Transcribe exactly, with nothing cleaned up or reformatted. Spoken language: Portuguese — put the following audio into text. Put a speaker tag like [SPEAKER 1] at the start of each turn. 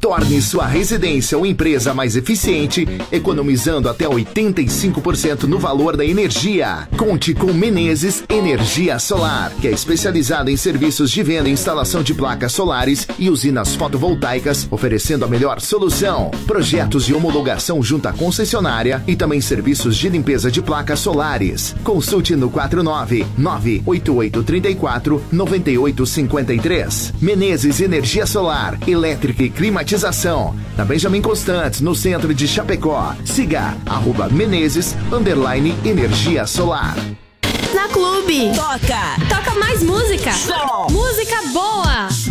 [SPEAKER 1] Torne sua residência ou empresa mais eficiente, economizando até oitenta e cinco por cento no valor da energia. Conte com Menezes Energia Solar, que é especializada em serviços de venda e instalação de placas solares e usinas fotovoltaicas, oferecendo a melhor solução. Projetos de homologação junto à concessionária e também serviços de limpeza de placas solares. Consulte no quatro nove nove oito oito três quatro nove oito cinco três. Menezes Energia Solar, elétrica e climatização. Na Benjamin Constantes, no centro de Chapecó. Siga arroba Menezes underline Energia Solar.
[SPEAKER 2] Na Clube.
[SPEAKER 3] Toca.
[SPEAKER 2] Toca mais música.
[SPEAKER 3] Som.
[SPEAKER 2] Música boa.